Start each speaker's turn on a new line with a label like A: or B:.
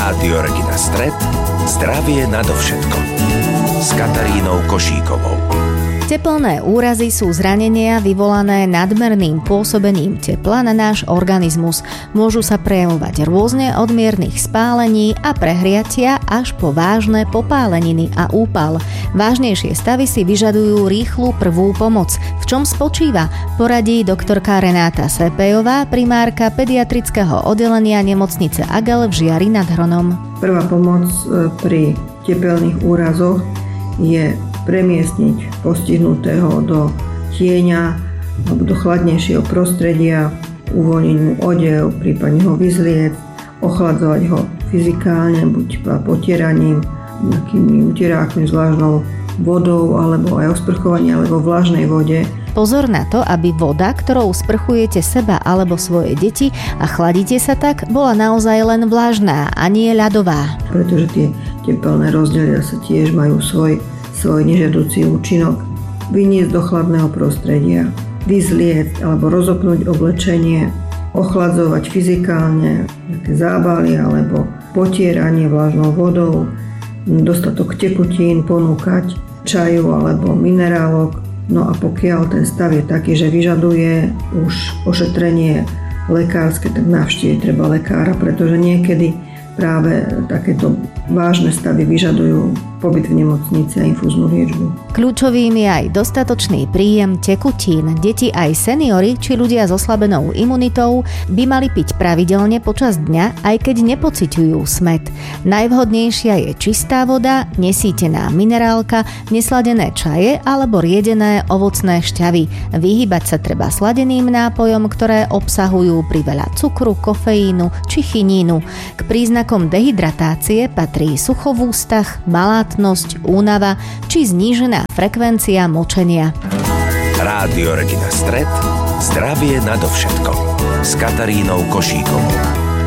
A: Rádio Regina Stret, zdravie nadovšetko. S Katarínou Košíkovou.
B: Tepelné úrazy sú zranenia vyvolané nadmerným pôsobením tepla na náš organizmus. Môžu sa prejavovať rôzne od miernych spálení a prehriatia až po vážne popáleniny a úpal. Vážnejšie stavy si vyžadujú rýchlu prvú pomoc. V čom spočíva? Poradí doktorka Renáta Sepejová, primárka pediatrického oddelenia nemocnice Agel v Žiari nad Hronom.
C: Prvá pomoc pri tepelných úrazoch je premiestniť postihnutého do tieňa alebo do chladnejšieho prostredia, uvoľniť mu odev, prípadne ho vyzliecť, ochladzovať ho fyzikálne, buď potieraním, nejakými utierákmi, zvláštnou vodou, alebo aj osprchovanie, alebo v vlažnej vode.
B: Pozor na to, aby voda, ktorou sprchujete seba alebo svoje deti a chladíte sa tak, bola naozaj len vlažná a nie ľadová.
C: Pretože tie tepelné rozdiely sa tiež majú svoj nežiaducí účinok. Vyniesť do chladného prostredia, vyzliecť alebo rozopnúť oblečenie, ochladzovať fyzikálne, nejaké zábaly alebo potieranie vlažnou vodou, dostatok tekutín ponúkať, čaju alebo minerálok. No a pokiaľ ten stav je taký, že vyžaduje už ošetrenie lekárske, tak navštíviť treba lekára, pretože niekedy práve takéto vážne stavy vyžadujú pobyt v nemocnici a infúznu liečbu.
B: Kľúčovým je aj dostatočný príjem tekutín. Deti aj seniori či ľudia s oslabenou imunitou by mali piť pravidelne počas dňa, aj keď nepociťujú smäd. Najvhodnejšia je čistá voda, nesítená minerálka, nesladené čaje alebo riedené ovocné šťavy. Vyhýbať sa treba sladeným nápojom, ktoré obsahujú priveľa cukru, kofeínu či chinínu. K príznakom dehydratácie patrí sucho v ústach, malátnosť, únava či znížená frekvencia močenia.
A: Rádio Regina Stret, zdravie nadovšetko. S Katarínou Košíkovou.